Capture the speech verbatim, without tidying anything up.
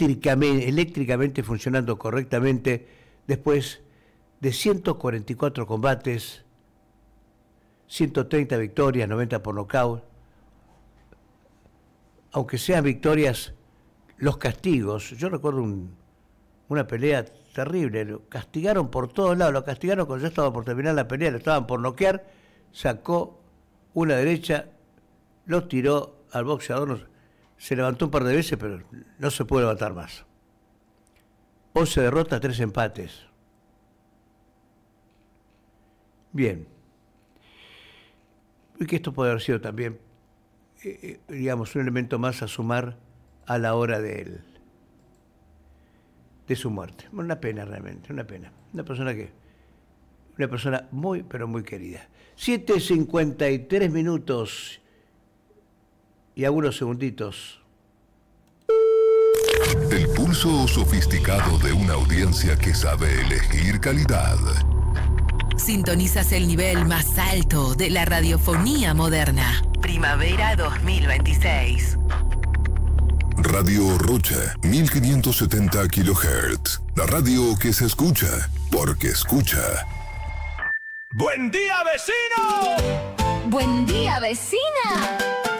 eléctricamente, eléctricamente funcionando correctamente después de ciento cuarenta y cuatro combates, ciento treinta victorias, noventa por nocaut. Aunque sean victorias, los castigos, yo recuerdo un, una pelea terrible, lo castigaron por todos lados, lo castigaron cuando ya estaba por terminar la pelea, lo estaban por noquear, sacó una derecha, lo tiró al boxeador, se levantó un par de veces, pero no se puede levantar más. once derrotas, tres empates. Bien. Y que esto puede haber sido también, eh, digamos, un elemento más a sumar a la hora de él, de su muerte. Una pena realmente, una pena. Una persona que, una persona muy, pero muy querida. siete cincuenta y tres minutos y algunos segunditos. El pulso sofisticado de una audiencia que sabe elegir calidad. Sintonizas el nivel más alto de la radiofonía moderna. Primavera dos mil veintiséis. Radio Rocha, mil quinientos setenta kilohertz. La radio que se escucha, porque escucha. ¡Buen día, vecino! ¡Buen día, vecina!